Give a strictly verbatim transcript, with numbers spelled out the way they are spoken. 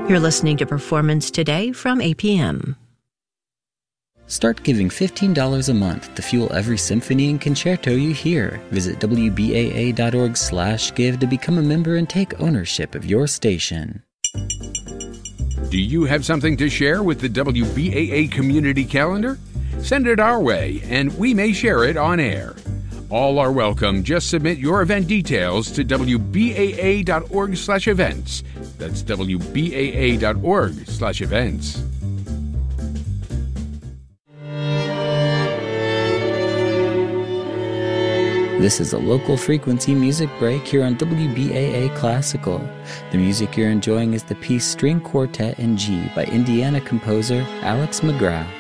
You're listening to Performance Today from A P M. Start giving fifteen dollars a month to fuel every symphony and concerto you hear. Visit W B A A dot org slash give to become a member and take ownership of your station. Do you have something to share with the W B A A community calendar? Send it our way, and we may share it on air. All are welcome. Just submit your event details to W B A A dot org slash events. That's W B A A dot org slash events. This is a local frequency music break here on W B A A Classical. The music you're enjoying is the piece String Quartet in G by Indiana composer Alex McGrath.